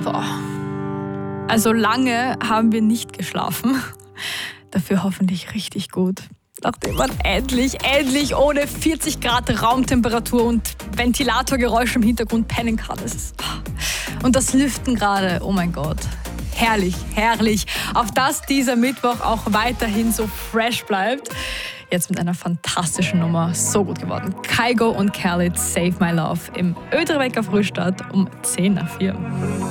Also lange haben wir nicht geschlafen. Dafür hoffentlich richtig gut. Nachdem man endlich ohne 40 Grad Raumtemperatur und Ventilatorgeräusch im Hintergrund pennen kann. Und das Lüften gerade, oh mein Gott. Herrlich. Auf dass dieser Mittwoch auch weiterhin so fresh bleibt. Jetzt mit einer fantastischen Nummer. So gut geworden. Kygo und Khalid, Save My Love im Österreicher Frühstart um 10 nach 4.